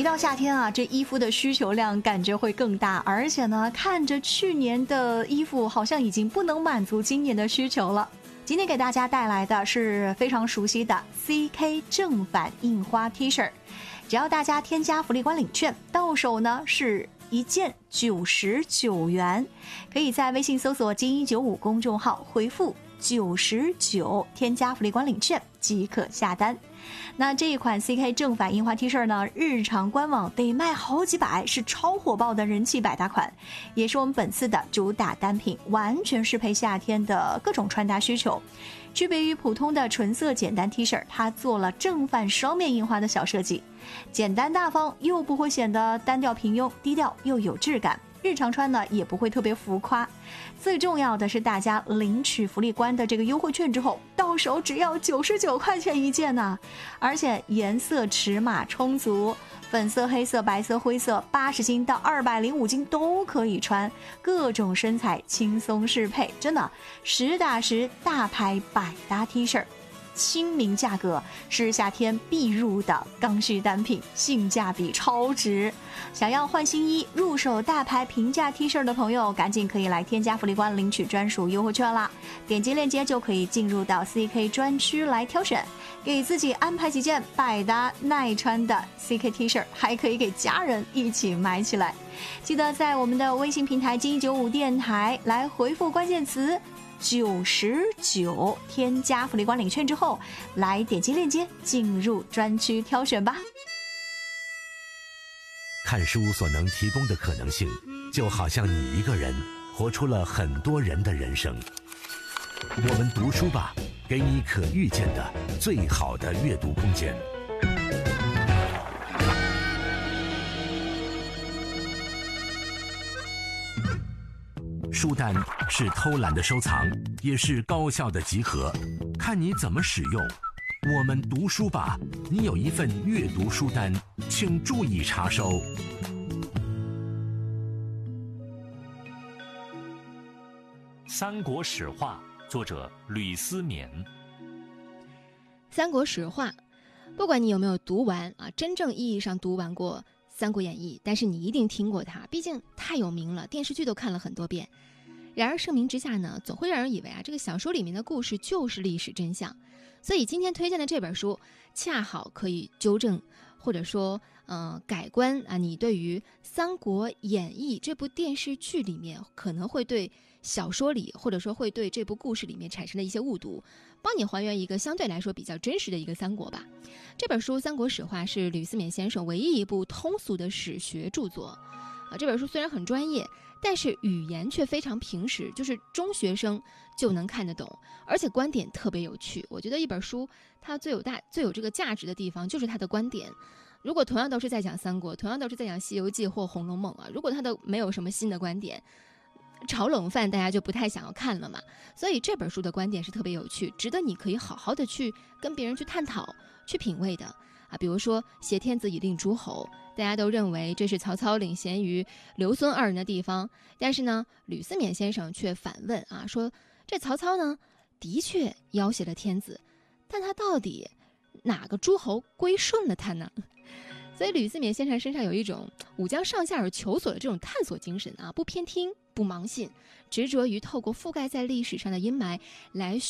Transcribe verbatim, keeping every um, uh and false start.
一到夏天啊，这衣服的需求量感觉会更大，而且呢，看着去年的衣服好像已经不能满足今年的需求了。今天给大家带来的是非常熟悉的 C K 正反印花 T 恤，只要大家添加福利官领券，到手呢是一件九十九元，可以在微信搜索金一九五公众号回复九十九，添加福利官领券即可下单。那这一款 C K 正反印花 T 恤呢，日常官网得卖好几百，是超火爆的人气百搭款，也是我们本次的主打单品，完全适配夏天的各种穿搭需求。区别于普通的纯色简单 T 恤，它做了正反双面印花的小设计，简单大方又不会显得单调平庸，低调又有质感，日常穿呢也不会特别浮夸。最重要的是，大家领取福利官的这个优惠券之后，到手只要九十九块钱一件呢、啊，而且颜色尺码充足，粉色、黑色、白色、灰色，八十斤到二百零五斤都可以穿，各种身材轻松适配，真的实打实大牌百搭 T 恤。亲民价格是夏天必入的刚需单品，性价比超值。想要换新衣入手大牌平价 T 恤的朋友，赶紧可以来添加福利官领取专属优惠券啦！点击链接就可以进入到 C K 专区来挑选，给自己安排几件百搭耐穿的 C K T 恤，还可以给家人一起买起来。记得在我们的微信平台金一九五电台来回复关键词九十九，添加福利官领券之后，来点击链接进入专区挑选吧。 看书所能提供的可能性，就好像你一个人活出了很多人的人生。我们读书吧，给你可预见的最好的阅读空间。书单是偷懒的收藏，也是高效的集合，看你怎么使用。我们读书吧，你有一份阅读书单，请注意查收。 三国史话，作者吕思勉。 三国史话，不管你有没有读完啊，真正意义上读完过《三国演义》，但是你一定听过它，毕竟太有名了，电视剧都看了很多遍。然而盛名之下呢，总会让人以为啊，这个小说里面的故事就是历史真相。所以今天推荐的这本书，恰好可以纠正，或者说，呃，改观啊，你对于《三国演义》这部电视剧里面可能会对小说里，或者说会对这部故事里面产生的一些误读，帮你还原一个相对来说比较真实的一个三国吧。这本书《三国史话》是吕思勉先生唯一一部通俗的史学著作。啊，这本书虽然很专业，但是语言却非常平实，就是中学生就能看得懂，而且观点特别有趣。我觉得一本书它最有大最有这个价值的地方就是它的观点。如果同样都是在讲三国，同样都是在讲西游记或红楼梦啊，如果它都没有什么新的观点，炒冷饭大家就不太想要看了嘛。所以这本书的观点是特别有趣，值得你可以好好的去跟别人去探讨去品味的啊。比如说挟天子以令诸侯，大家都认为这是曹操领先于刘孙二人的地方，但是呢，吕思勉先生却反问啊，说这曹操呢的确要挟了天子，但他到底哪个诸侯归顺了他呢？所以吕思勉先生身上有一种武将上下而求索的这种探索精神啊，不偏听不盲信，执着于透过覆盖在历史上的阴霾来